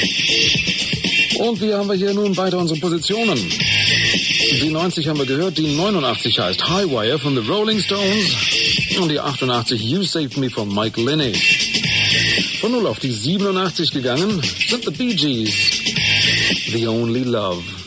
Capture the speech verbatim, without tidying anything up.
Und wie haben wir hier nun weiter unsere Positionen? Die neunzig haben wir gehört, die neunundachtzig heißt Highwire von The Rolling Stones und die achtundachtzig You Saved Me von Mike Linney. Von null auf die siebenundachtzig gegangen sind The Bee Gees, The Only Love.